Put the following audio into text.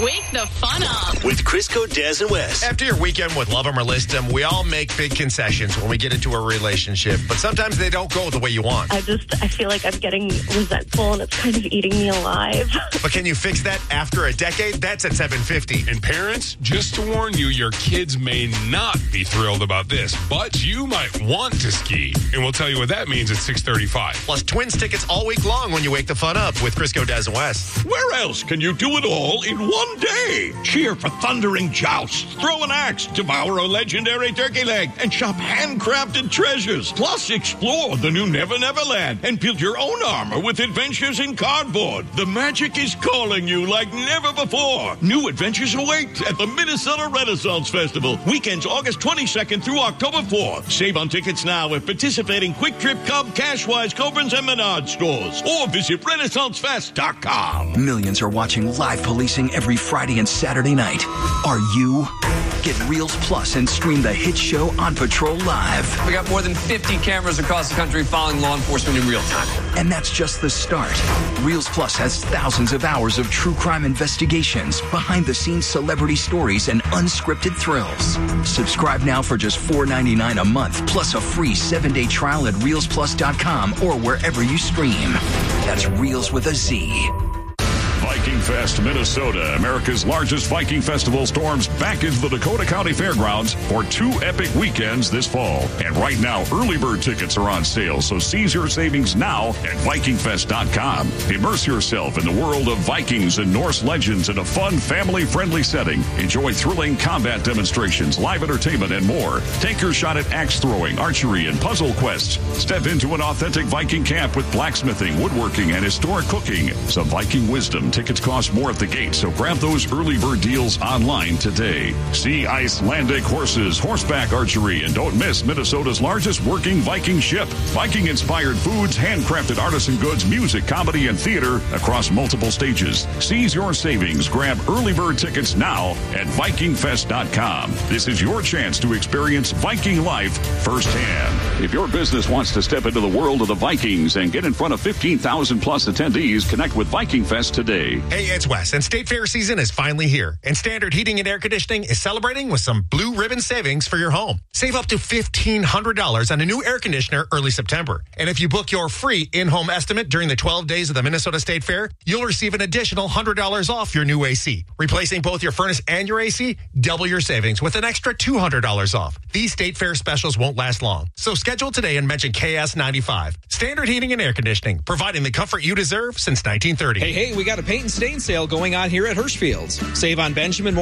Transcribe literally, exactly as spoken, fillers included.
Wake the fun up with Crisco, Des, and Wes. After your weekend with Love 'em or List 'em, we all make big concessions when we get into a relationship, but sometimes they don't go the way you want. I just, I feel like I'm getting resentful and it's kind of eating me alive. But can you fix that after a decade? That's at seven fifty. And parents, just to warn you, your kids may not be thrilled about this, but you might want to ski. And we'll tell you what that means at six thirty-five. Plus Twins tickets all week long when you wake the fun up with Crisco, Des, and Wes. Where else can you do it all in one day? Cheer for thundering jousts, throw an axe, devour a legendary turkey leg, and shop handcrafted treasures. Plus, explore the new Never Never Land and build your own armor with adventures in cardboard. The magic is calling you like never before. New adventures await at the Minnesota Renaissance Festival. Weekends August twenty-second through October fourth. Save on tickets now at participating Quick Trip, Cub, Cashwise, Cobrins, and Menard stores. Or visit Renaissance Fest dot com. Millions are watching live policing every Friday and Saturday night. Are you? Get Reels Plus and stream the hit show On Patrol Live. We got more than fifty cameras across the country following law enforcement in real time. And that's just the start. Reels Plus has thousands of hours of true crime investigations, behind-the-scenes celebrity stories, and unscripted thrills. Subscribe now for just four ninety-nine a month, plus a free seven-day trial at reels plus dot com or wherever you stream. That's Reels with a Z. Viking Fest, Minnesota, America's largest Viking festival, storms back into the Dakota County Fairgrounds for two epic weekends this fall. And right now, early bird tickets are on sale, so seize your savings now at viking fest dot com. Immerse yourself in the world of Vikings and Norse legends in a fun, family-friendly setting. Enjoy thrilling combat demonstrations, live entertainment, and more. Take your shot at axe throwing, archery, and puzzle quests. Step into an authentic Viking camp with blacksmithing, woodworking, and historic cooking. Some Viking wisdom. Tickets cost more at the gate, so grab those early bird deals online today. See Icelandic horses, horseback archery, and don't miss Minnesota's largest working Viking ship. Viking-inspired foods, handcrafted artisan goods, music, comedy, and theater across multiple stages. Seize your savings. Grab early bird tickets now at viking fest dot com. This is your chance to experience Viking life firsthand. If your business wants to step into the world of the Vikings and get in front of fifteen thousand plus attendees, connect with Viking Fest today. Hey, it's Wes, and State Fair season is finally here. And Standard Heating and Air Conditioning is celebrating with some blue ribbon savings for your home. Save up to fifteen hundred dollars on a new air conditioner early September. And if you book your free in-home estimate during the twelve days of the Minnesota State Fair, you'll receive an additional one hundred dollars off your new A C. Replacing both your furnace and your A C, double your savings with an extra two hundred dollars off. These State Fair specials won't last long. So schedule today and mention K S ninety-five. Standard Heating and Air Conditioning, providing the comfort you deserve since nineteen thirty. Hey, hey, we got a paint and stain sale going on here at Hirschfield's. Save on Benjamin